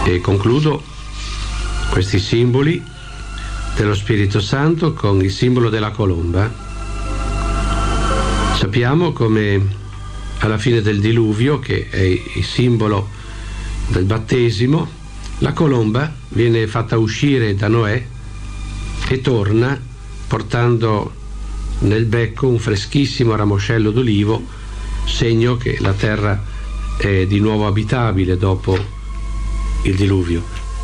E concludo questi simboli dello Spirito Santo con il simbolo della colomba. Sappiamo come alla fine del diluvio, che è il simbolo del battesimo, la colomba viene fatta uscire da Noè e torna portando nel becco un freschissimo ramoscello d'olivo, segno che la terra è di nuovo abitabile dopo il diluvio.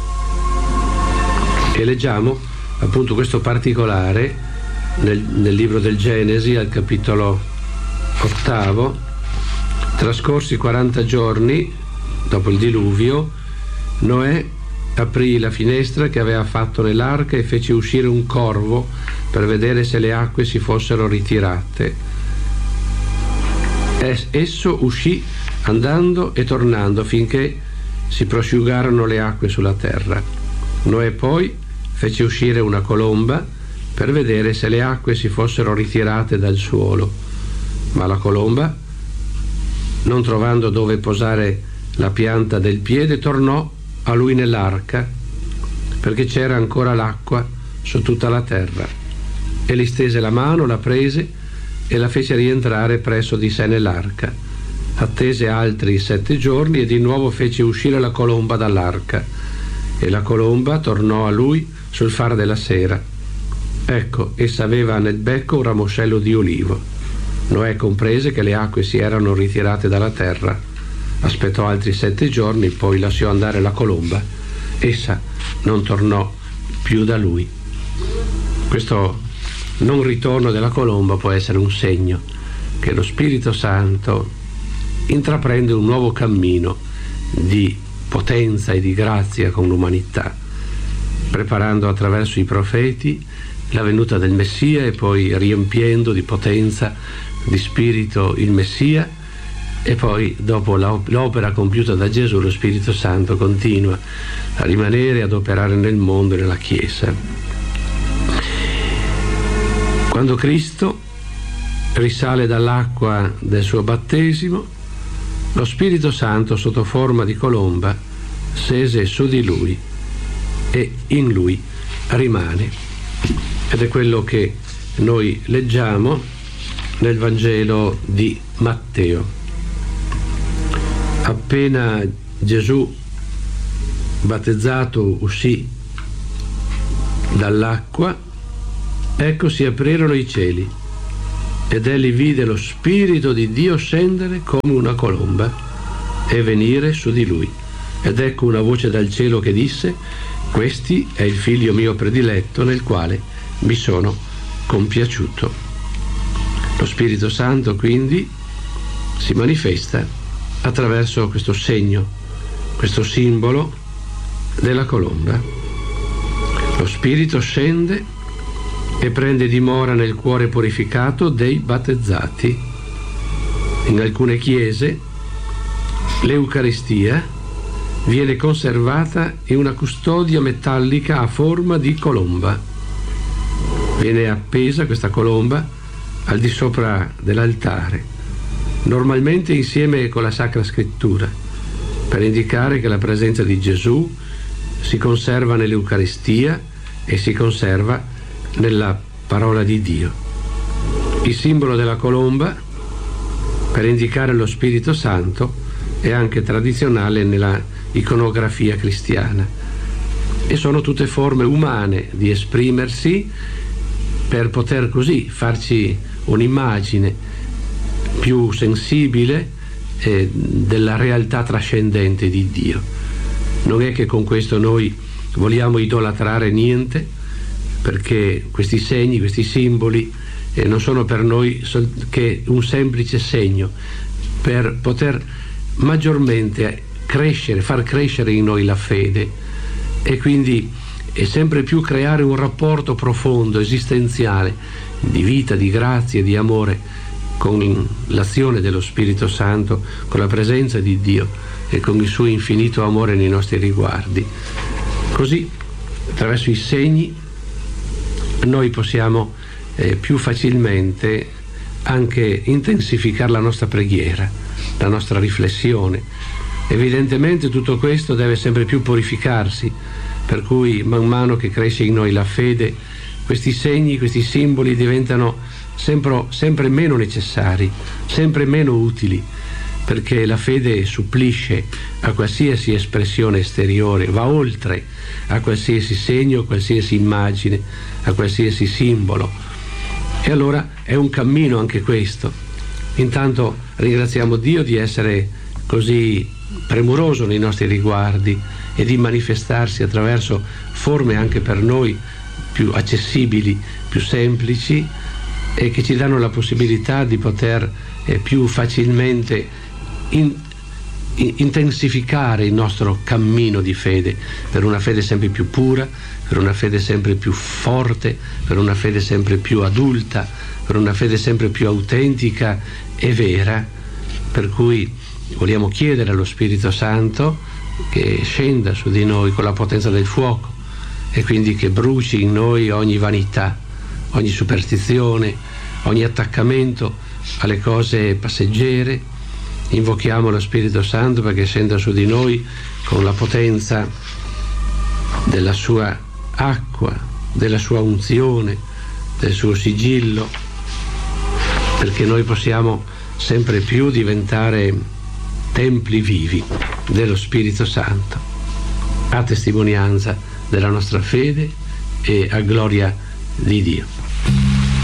E leggiamo appunto questo particolare nel libro del Genesi, al capitolo 8. Trascorsi 40 giorni dopo il diluvio, Noè aprì la finestra che aveva fatto nell'arca e fece uscire un corvo per vedere se le acque si fossero ritirate. Esso uscì andando e tornando finché si prosciugarono le acque sulla terra. Noè poi fece uscire una colomba per vedere se le acque si fossero ritirate dal suolo, ma la colomba, non trovando dove posare la pianta del piede, tornò a lui nell'arca, perché c'era ancora l'acqua su tutta la terra. E gli stese la mano, la prese e la fece rientrare presso di sé nell'arca. Attese altri 7 giorni e di nuovo fece uscire la colomba dall'arca, e la colomba tornò a lui sul far della sera. Ecco, essa aveva nel becco un ramoscello di olivo. Noè comprese che le acque si erano ritirate dalla terra. Aspettò altri 7 giorni, poi lasciò andare la colomba. Essa non tornò più da lui. Questo non ritorno della colomba può essere un segno che lo Spirito Santo intraprende un nuovo cammino di potenza e di grazia con l'umanità, preparando attraverso i profeti la venuta del Messia e poi riempiendo di potenza, di spirito il Messia. E poi, dopo l'opera compiuta da Gesù, lo Spirito Santo continua a rimanere, ad operare nel mondo e nella Chiesa. Quando Cristo risale dall'acqua del suo battesimo, lo Spirito Santo, sotto forma di colomba, scese su di lui e in lui rimane. Ed è quello che noi leggiamo nel Vangelo di Matteo. Appena Gesù battezzato uscì dall'acqua, ecco si aprirono i cieli ed egli vide lo Spirito di Dio scendere come una colomba e venire su di lui. Ed ecco una voce dal cielo che disse: «Questi è il figlio mio prediletto nel quale mi sono compiaciuto». Lo Spirito Santo quindi si manifesta attraverso questo segno, questo simbolo della colomba. Lo Spirito scende e prende dimora nel cuore purificato dei battezzati. In alcune chiese l'Eucaristia viene conservata in una custodia metallica a forma di colomba. Viene appesa questa colomba al di sopra dell'altare, normalmente insieme con la Sacra Scrittura, per indicare che la presenza di Gesù si conserva nell'Eucaristia e si conserva nella parola di Dio. Il simbolo della colomba, per indicare lo Spirito Santo, è anche tradizionale nella iconografia cristiana, e sono tutte forme umane di esprimersi per poter così farci un'immagine più sensibile della realtà trascendente di Dio. Non è che con questo noi vogliamo idolatrare niente, perché questi segni, questi simboli non sono per noi che un semplice segno per poter maggiormente crescere, far crescere in noi la fede, e quindi sempre più creare un rapporto profondo, esistenziale, di vita, di grazia, di amore con l'azione dello Spirito Santo, con la presenza di Dio e con il suo infinito amore nei nostri riguardi. Così, attraverso i segni, noi possiamo più facilmente anche intensificare la nostra preghiera, la nostra riflessione, Evidentemente tutto questo deve sempre più purificarsi, per cui man mano che cresce in noi la fede, questi segni, questi simboli diventano sempre meno necessari, sempre meno utili, perché la fede supplisce a qualsiasi espressione esteriore, va oltre a qualsiasi segno, a qualsiasi immagine, a qualsiasi simbolo. E allora è un cammino anche questo. Intanto ringraziamo Dio di essere così premuroso nei nostri riguardi e di manifestarsi attraverso forme anche per noi più accessibili, più semplici, e che ci danno la possibilità di poter più facilmente intensificare il nostro cammino di fede, per una fede sempre più pura, per una fede sempre più forte, per una fede sempre più adulta, per una fede sempre più autentica e vera. Per cui vogliamo chiedere allo Spirito Santo che scenda su di noi con la potenza del fuoco e quindi che bruci in noi ogni vanità, ogni superstizione, ogni attaccamento alle cose passeggere. Invochiamo lo Spirito Santo perché scenda su di noi con la potenza della sua acqua, della sua unzione, del suo sigillo, perché noi possiamo sempre più diventare templi vivi dello Spirito Santo, a testimonianza della nostra fede e a gloria di Dio.